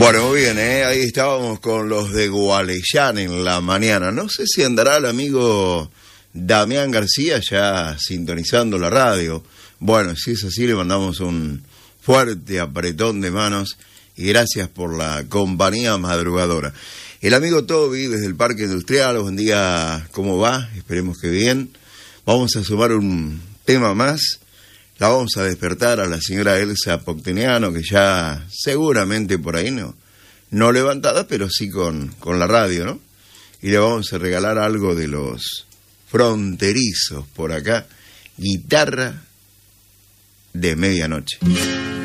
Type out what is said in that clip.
Bueno, muy bien, ahí estábamos con los de Gualeyán en la mañana. No sé si andará el amigo Damián García ya sintonizando la radio. Bueno, si es así, le mandamos un fuerte apretón de manos y gracias por la compañía madrugadora. El amigo Toby desde el Parque Industrial, buen día, ¿cómo va? Esperemos que bien. Vamos a sumar un tema más. La vamos a despertar a la señora Elsa Pocteniano, que ya seguramente por ahí no levantada, pero sí con la radio, ¿no? Y le vamos a regalar algo de los fronterizos por acá, guitarra de medianoche.